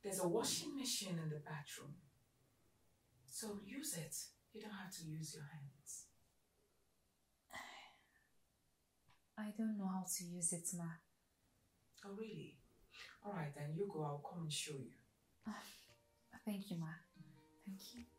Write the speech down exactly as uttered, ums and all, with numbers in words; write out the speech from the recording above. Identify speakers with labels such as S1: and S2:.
S1: There's a washing machine in the bathroom. So use it. You don't have to use your hands.
S2: I don't know how to use it, Ma.
S1: Oh, really? Alright, then you go. I'll come and show you.
S2: Thank you, Ma. Thank you.